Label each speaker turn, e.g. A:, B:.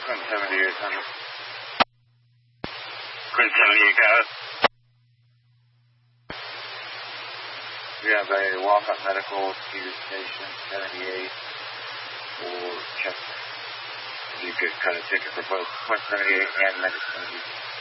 A: Quinn 7800. Quinn 78, got it. We have a walk-up medical to station 78 for Chester. You could cut a ticket for both Quinn 78 and Medic 78.